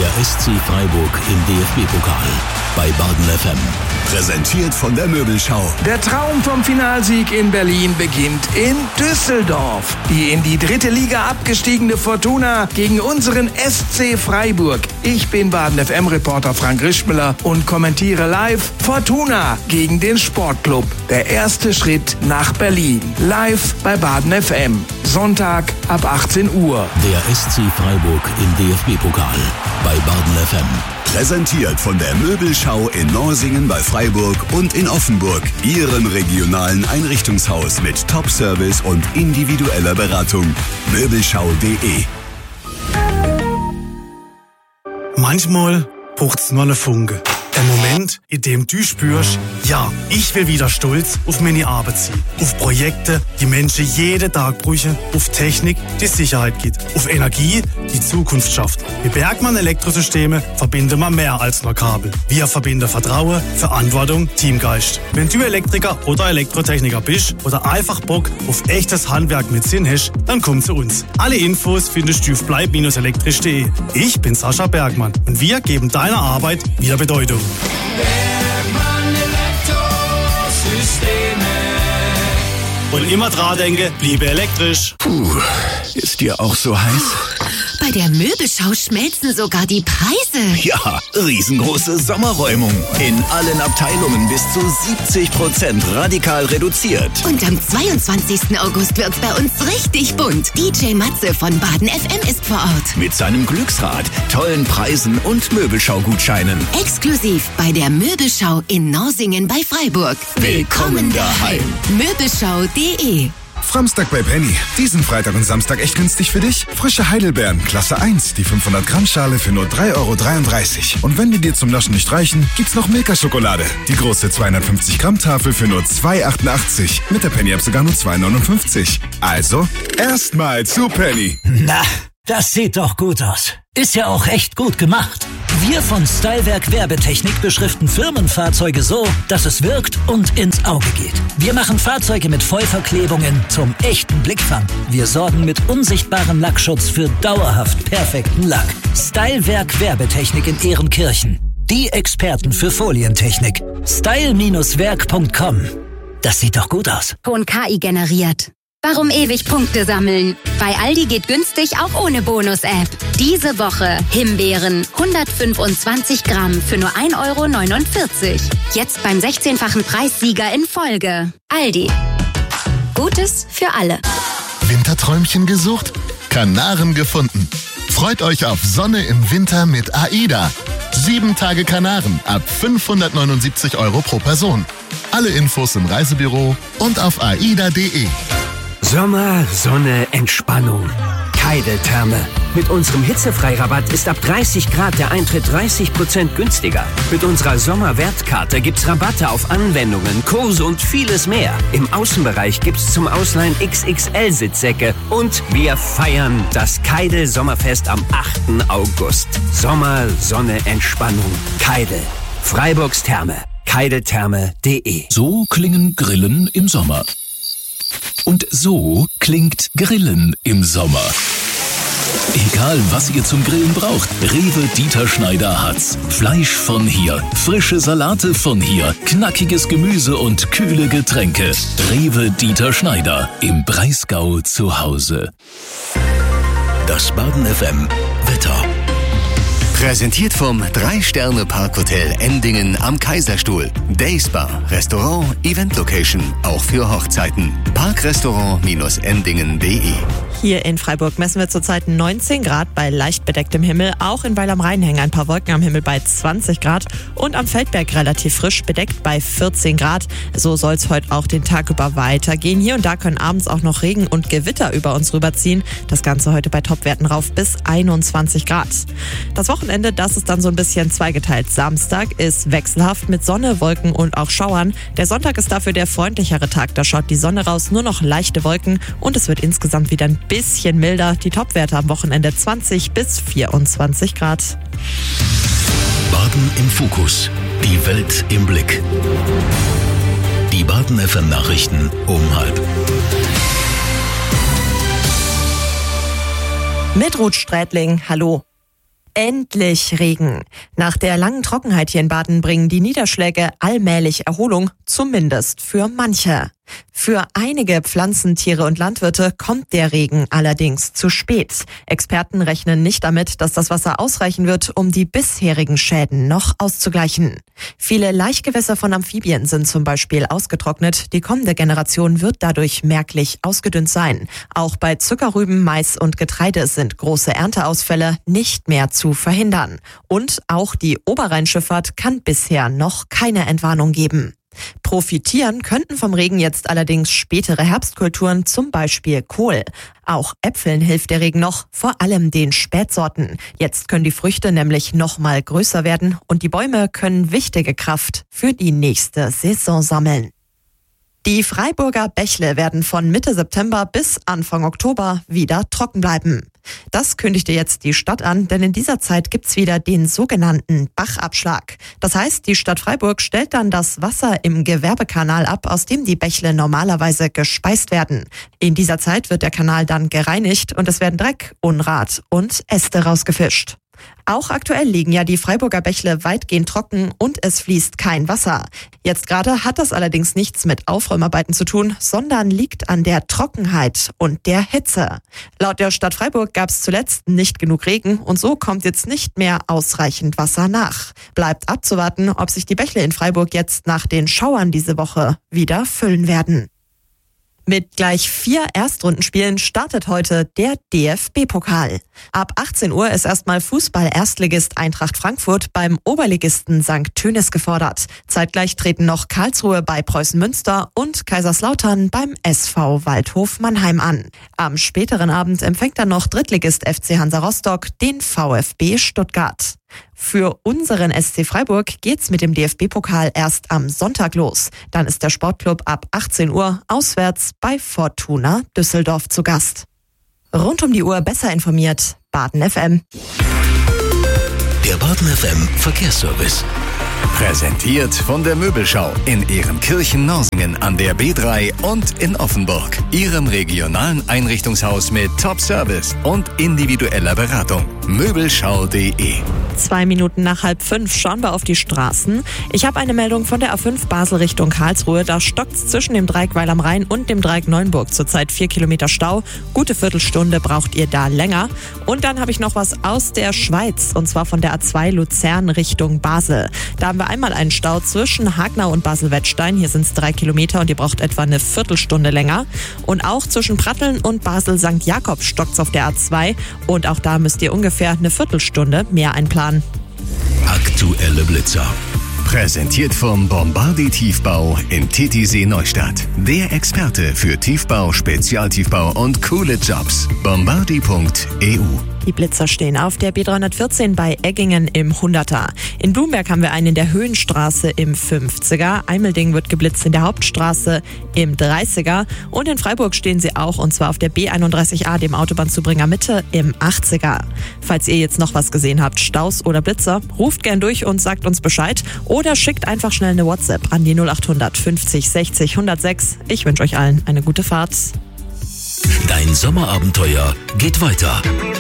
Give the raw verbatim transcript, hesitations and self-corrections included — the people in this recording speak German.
Der S C Freiburg im D F B-Pokal bei Baden F M. Präsentiert von der Möbelschau. Der Traum vom Finalsieg in Berlin beginnt in Düsseldorf. Die in die dritte Liga abgestiegene Fortuna gegen unseren S C Freiburg. Ich bin Baden F M-Reporter Frank Rischmüller und kommentiere live Fortuna gegen den Sportclub. Der erste Schritt nach Berlin. Live bei Baden F M. Sonntag ab achtzehn Uhr. Der S C Freiburg im D F B-Pokal bei Baden F M. Präsentiert von der Möbelschau in Norsingen bei Freiburg und in Offenburg. Ihrem regionalen Einrichtungshaus mit Top-Service und individueller Beratung. Möbelschau punkt de. Manchmal braucht's nur eine Funke. Ein Moment, in dem du spürst, ja, ich will wieder stolz auf meine Arbeit sein. Auf Projekte, die Menschen jeden Tag brauchen. Auf Technik, die Sicherheit gibt. Auf Energie, die Zukunft schafft. Mit Bergmann Elektrosysteme verbinden wir mehr als nur Kabel. Wir verbinden Vertrauen, Verantwortung, Teamgeist. Wenn du Elektriker oder Elektrotechniker bist oder einfach Bock auf echtes Handwerk mit Sinn hast, dann komm zu uns. Alle Infos findest du auf bleib elektrisch punkt de. Ich bin Sascha Bergmann und wir geben deiner Arbeit wieder Bedeutung. Bergmann Elektrosysteme. Und immer dran denke, bliebe elektrisch. Puh, ist dir auch so heiß? Bei der Möbelschau schmelzen sogar die Preise. Ja, riesengroße Sommerräumung. In allen Abteilungen bis zu siebzig Prozent radikal reduziert. Und am zweiundzwanzigsten August wird's bei uns richtig bunt. D J Matze von Baden F M ist vor Ort. Mit seinem Glücksrad, tollen Preisen und Möbelschau-Gutscheinen. Exklusiv bei der Möbelschau in Norsingen bei Freiburg. Willkommen daheim. Möbelschau punkt de. Samstag bei Penny. Diesen Freitag und Samstag echt günstig für dich? Frische Heidelbeeren, Klasse eins, die fünfhundert Gramm Schale für nur drei Euro dreiunddreißig. Und wenn die dir zum Naschen nicht reichen, gibt's noch Milka-Schokolade. Die große zweihundertfünfzig Gramm Tafel für nur zwei Euro achtundachtzig. Mit der Penny-App sogar nur zwei Euro neunundfünfzig. Also, erstmal zu Penny. Na, das sieht doch gut aus. Ist ja auch echt gut gemacht. Wir von Stylewerk Werbetechnik beschriften Firmenfahrzeuge so, dass es wirkt und ins Auge geht. Wir machen Fahrzeuge mit Vollverklebungen zum echten Blickfang. Wir sorgen mit unsichtbarem Lackschutz für dauerhaft perfekten Lack. Stylewerk Werbetechnik in Ehrenkirchen. Die Experten für Folientechnik. style Werk punkt com. Das sieht doch gut aus. Ton K I generiert. Warum ewig Punkte sammeln? Bei Aldi geht günstig auch ohne Bonus-App. Diese Woche Himbeeren hundertfünfundzwanzig Gramm für nur ein Euro neunundvierzig. Jetzt beim sechzehnfachen Preissieger in Folge. Aldi. Gutes für alle. Winterträumchen gesucht? Kanaren gefunden. Freut euch auf Sonne im Winter mit AIDA. Sieben Tage Kanaren ab fünfhundertneunundsiebzig Euro pro Person. Alle Infos im Reisebüro und auf aida punkt de. Sommer, Sonne, Entspannung. Keidel-Therme. Mit unserem Hitzefreirabatt ist ab dreißig Grad der Eintritt dreißig Prozent günstiger. Mit unserer Sommerwertkarte gibt's Rabatte auf Anwendungen, Kurse und vieles mehr. Im Außenbereich gibt's zum Ausleihen X X L-Sitzsäcke. Und wir feiern das Keidel-Sommerfest am achten August. Sommer, Sonne, Entspannung. Keidel. Freiburgs Therme. Keideltherme punkt de. So klingen Grillen im Sommer. Und so klingt Grillen im Sommer. Egal, was ihr zum Grillen braucht, Rewe Dieter Schneider hat's. Fleisch von hier, frische Salate von hier, knackiges Gemüse und kühle Getränke. Rewe Dieter Schneider, im Breisgau zu Hause. Das Baden F M Wetter. Präsentiert vom drei Sterne Parkhotel Endingen am Kaiserstuhl. Dayspa, Restaurant, Event Location, auch für Hochzeiten. Parkrestaurant Endingen punkt de. Hier in Freiburg messen wir zurzeit neunzehn Grad bei leicht bedecktem Himmel. Auch in Weil am Rhein hängen ein paar Wolken am Himmel bei zwanzig Grad. Und am Feldberg relativ frisch bedeckt bei vierzehn Grad. So soll es heute auch den Tag über weitergehen. Hier und da können abends auch noch Regen und Gewitter über uns rüberziehen. Das Ganze heute bei Topwerten rauf bis einundzwanzig Grad. Das Wochenende, das ist dann so ein bisschen zweigeteilt. Samstag ist wechselhaft mit Sonne, Wolken und auch Schauern. Der Sonntag ist dafür der freundlichere Tag. Da schaut die Sonne raus, nur noch leichte Wolken und es wird insgesamt wieder ein bisschen milder. Die Topwerte am Wochenende zwanzig bis vierundzwanzig Grad. Baden im Fokus. Die Welt im Blick. Die Baden F M Nachrichten um halb. Mit Ruth Strätling, hallo. Endlich Regen. Nach der langen Trockenheit hier in Baden bringen die Niederschläge allmählich Erholung, zumindest für manche. Für einige Pflanzen, Tiere und Landwirte kommt der Regen allerdings zu spät. Experten rechnen nicht damit, dass das Wasser ausreichen wird, um die bisherigen Schäden noch auszugleichen. Viele Laichgewässer von Amphibien sind zum Beispiel ausgetrocknet. Die kommende Generation wird dadurch merklich ausgedünnt sein. Auch bei Zuckerrüben, Mais und Getreide sind große Ernteausfälle nicht mehr zu verhindern. Und auch die Oberrheinschifffahrt kann bisher noch keine Entwarnung geben. Profitieren könnten vom Regen jetzt allerdings spätere Herbstkulturen, zum Beispiel Kohl. Auch Äpfeln hilft der Regen noch, vor allem den Spätsorten. Jetzt können die Früchte nämlich noch mal größer werden und die Bäume können wichtige Kraft für die nächste Saison sammeln. Die Freiburger Bächle werden von Mitte September bis Anfang Oktober wieder trocken bleiben. Das kündigte jetzt die Stadt an, denn in dieser Zeit gibt's wieder den sogenannten Bachabschlag. Das heißt, die Stadt Freiburg stellt dann das Wasser im Gewerbekanal ab, aus dem die Bächle normalerweise gespeist werden. In dieser Zeit wird der Kanal dann gereinigt und es werden Dreck, Unrat und Äste rausgefischt. Auch aktuell liegen ja die Freiburger Bächle weitgehend trocken und es fließt kein Wasser. Jetzt gerade hat das allerdings nichts mit Aufräumarbeiten zu tun, sondern liegt an der Trockenheit und der Hitze. Laut der Stadt Freiburg gab es zuletzt nicht genug Regen und so kommt jetzt nicht mehr ausreichend Wasser nach. Bleibt abzuwarten, ob sich die Bächle in Freiburg jetzt nach den Schauern diese Woche wieder füllen werden. Mit gleich vier Erstrundenspielen startet heute der D F B-Pokal. Ab achtzehn Uhr ist erstmal Fußball-Erstligist Eintracht Frankfurt beim Oberligisten Sankt Tönis gefordert. Zeitgleich treten noch Karlsruhe bei Preußen Münster und Kaiserslautern beim S V Waldhof Mannheim an. Am späteren Abend empfängt dann noch Drittligist F C Hansa Rostock den VfB Stuttgart. Für unseren S C Freiburg geht's mit dem D F B-Pokal erst am Sonntag los. Dann ist der Sportclub ab achtzehn Uhr auswärts bei Fortuna Düsseldorf zu Gast. Rund um die Uhr besser informiert, Baden F M. Der Baden F M Verkehrsservice. Präsentiert von der Möbelschau in Ehrenkirchen-Norsingen an der B drei und in Offenburg. Ihrem regionalen Einrichtungshaus mit Top-Service und individueller Beratung. Möbelschau punkt de. Zwei Minuten nach halb fünf schauen wir auf die Straßen. Ich habe eine Meldung von der A fünf Basel Richtung Karlsruhe. Da stockt's zwischen dem Dreieck Weil am Rhein und dem Dreieck Neuenburg zurzeit vier Kilometer Stau. Gute Viertelstunde braucht ihr da länger. Und dann habe ich noch was aus der Schweiz, und zwar von der A zwei Luzern Richtung Basel. Da haben wir einmal einen Stau zwischen Hagnau und Basel-Wettstein. Hier sind es drei Kilometer und ihr braucht etwa eine Viertelstunde länger. Und auch zwischen Pratteln und Basel-Sankt Jakob stockt's auf der A zwei. Und auch da müsst ihr ungefähr eine Viertelstunde mehr einplanen. Aktuelle Blitzer. Präsentiert vom Bombardi Tiefbau in Titisee Neustadt. Der Experte für Tiefbau, Spezialtiefbau und coole Jobs. bombardi punkt e u. Die Blitzer stehen auf der B dreihundertvierzehn bei Eggingen im Hunderter. In Blumberg haben wir einen in der Höhenstraße im fünfziger. Eimelding wird geblitzt in der Hauptstraße im dreißiger. Und in Freiburg stehen sie auch, und zwar auf der B einunddreißig a, dem Autobahnzubringer Mitte, im achtziger. Falls ihr jetzt noch was gesehen habt, Staus oder Blitzer, ruft gern durch und sagt uns Bescheid oder schickt einfach schnell eine WhatsApp an die null achthundert fünfzig sechzig hundertsechs. Ich wünsche euch allen eine gute Fahrt. Dein Sommerabenteuer geht weiter.